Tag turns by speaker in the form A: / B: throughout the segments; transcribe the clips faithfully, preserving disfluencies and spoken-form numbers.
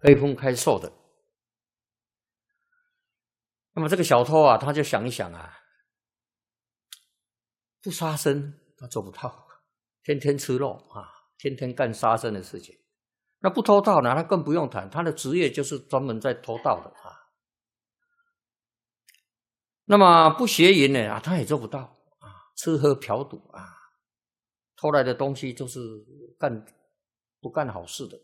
A: 可以分开受的。那么这个小偷啊，他就想一想啊，不杀生他做不到，天天吃肉啊，天天干杀生的事情。那不偷盗呢，他更不用谈，他的职业就是专门在偷盗的啊。那么不邪淫呢啊，他也做不到啊，吃喝嫖赌啊，偷来的东西就是干不干好事的。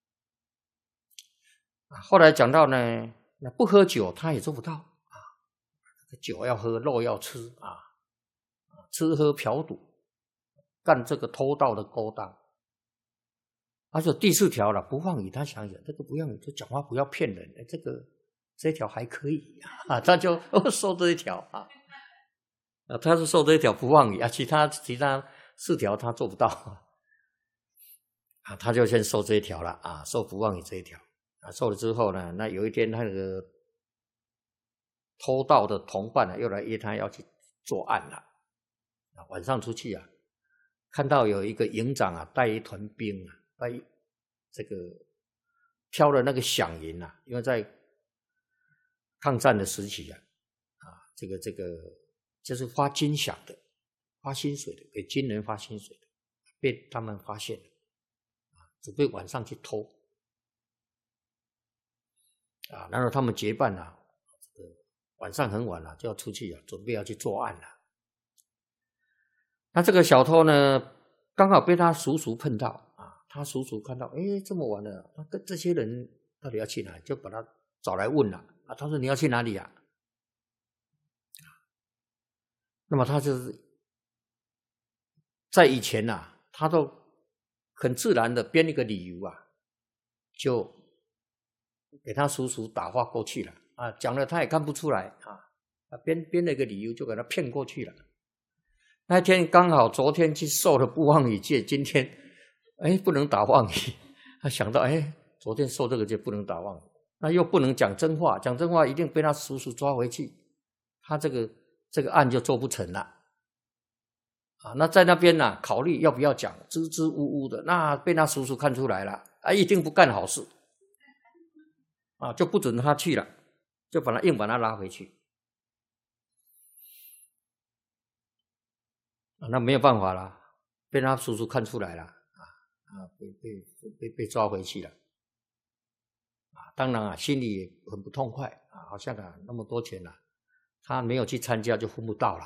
A: 啊，后来讲到呢，那不喝酒他也做不到啊，酒要喝，肉要吃啊，吃喝嫖赌，干这个偷盗的勾当。而且第四条了，不妄语，他想想这个不妄语，就讲话不要骗人，这个这一条还可以啊，他就哦受这一条啊，啊他是受这一条不妄语啊，其他其他四条他做不到啊，他就先受这一条了啊，受不妄语这一条啊，受了之后呢，那有一天他那个偷盗的同伴呢，又来约他要去作案了啊，晚上出去啊，看到有一个营长啊，带一团兵啊。在这个挑了那个饷银啊，因为在抗战的时期啊，啊，这个这个就是发军饷的，发薪水的，给军人发薪水的，被他们发现了，啊，准备晚上去偷，啊，然后他们结伴啊，这个晚上很晚了，就要出去啊，准备要去作案了。那这个小偷呢，刚好被他叔叔碰到。他叔叔看到，哎，这么晚了，他跟这些人到底要去哪里？就把他找来问了。啊，他说你要去哪里呀？那么他就是在以前呐、啊，他都很自然的编一个理由啊，就给他叔叔打发过去了。啊，讲了他也看不出来啊，编编了一个理由就给他骗过去了。那天刚好昨天去受了不妄语戒，今天。哎，不能打妄语，他想到，哎，昨天受这个戒不能打妄语，那又不能讲真话，讲真话一定被他叔叔抓回去，他这个这个案就做不成了。啊，那在那边呢、啊，考虑要不要讲，支支吾吾的，那被他叔叔看出来了，啊，一定不干好事，啊，就不准他去了，就把他硬把他拉回去。啊，那没有办法了，被他叔叔看出来了。啊，被被被被抓回去了，啊，当然啊，心里也很不痛快啊，好像啊那么多钱啊，他没有去参加就分不到了，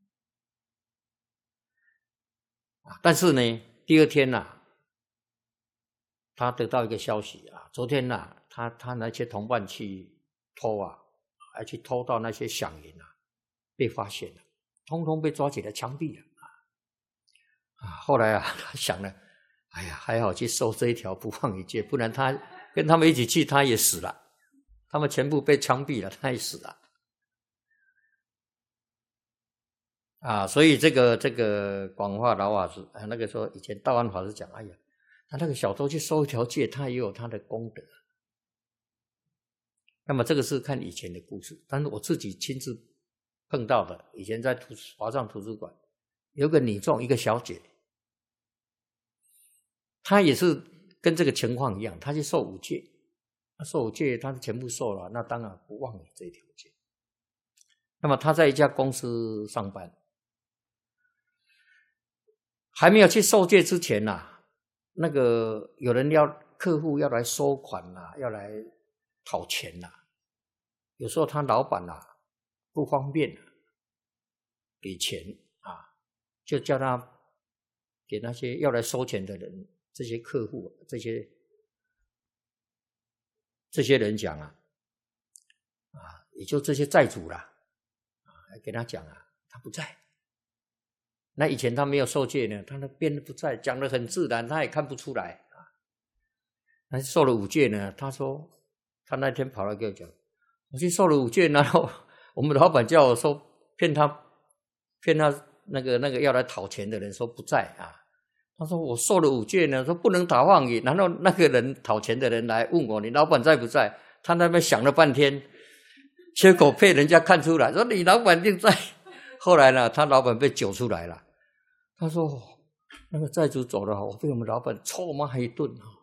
A: 啊，但是呢，第二天呐、啊，他得到一个消息啊，昨天呐、啊，他他那些同伴去偷啊，还去偷到那些饷银啊，被发现了，通通被抓起来枪毙了啊，啊，后来啊，他想了。哎呀，还好去受这一条不妄语戒，不然他跟他们一起去，他也死了。他们全部被枪毙了，他也死了。啊，所以这个这个广化老法师，啊，那个时候以前道安法师讲，哎呀，他那个小偷去受一条戒，他也有他的功德。那么这个是看以前的故事，但是我自己亲自碰到的，以前在图华藏图书馆有个女众，一个小姐。他也是跟这个情况一样，他去受五戒，他受五戒，他全部受了，那当然不妄语这一条戒。那么他在一家公司上班，还没有去受戒之前呐、啊，那个有人要客户要来收款啦、啊，要来讨钱啦、啊，有时候他老板啊不方便、啊、给钱啊，就叫他给那些要来收钱的人。这些客户，这些这些人讲啊，啊，也就这些债主啦，啊，跟他讲啊，他不在。那以前他没有受戒呢，他那边不在，讲得很自然，他也看不出来啊。那受了五戒呢，他说他那天跑来跟我讲，我去受了五戒，然后我们老板叫我说骗他，骗他那个那个要来讨钱的人说不在啊。他说我受了五戒呢，说不能打妄语，然后那个人讨钱的人来问我，你老板在不在？他那边想了半天，结果被人家看出来，说你老板定在。后来呢，他老板被揪出来了。他说那个债主走了，我被我们老板臭骂一顿。